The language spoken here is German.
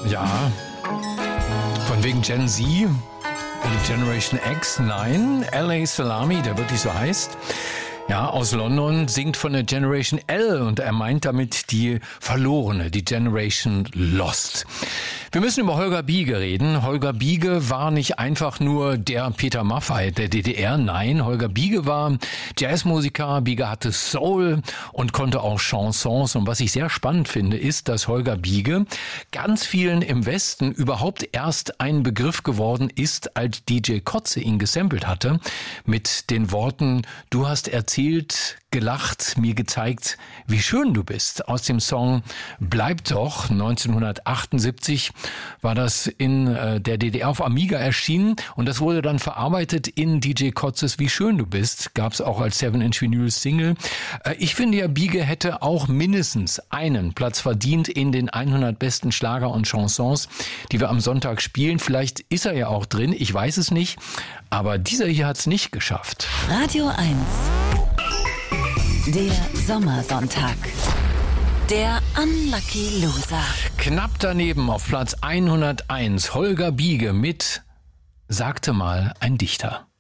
Ja, von wegen Gen Z oder Generation X, nein, L.A. Salami, der wirklich so heißt. Ja, aus London, singt von der Generation L und er meint damit die verlorene, die Generation Lost. Wir müssen über Holger Biege reden. Holger Biege war nicht einfach nur der Peter Maffay der DDR. Nein, Holger Biege war Jazzmusiker. Biege hatte Soul und konnte auch Chansons. Und was ich sehr spannend finde, ist, dass Holger Biege ganz vielen im Westen überhaupt erst ein Begriff geworden ist, als DJ Kotze ihn gesampelt hatte. Mit den Worten, du hast erzählt, gelacht, mir gezeigt, wie schön du bist. Aus dem Song Bleib doch, 1978 war das in der DDR auf Amiga erschienen und das wurde dann verarbeitet in DJ Kotzes Wie schön du bist. Gab es auch als 7-Inch Vinyl Single. Ich finde ja, Biege hätte auch mindestens einen Platz verdient in den 100 besten Schlager und Chansons, die wir am Sonntag spielen. Vielleicht ist er ja auch drin, ich weiß es nicht. Aber dieser hier hat es nicht geschafft. Radio 1. Der Sommersonntag. Der Unlucky Loser. Knapp daneben auf Platz 101 Holger Biege mit Sagte mal ein Dichter.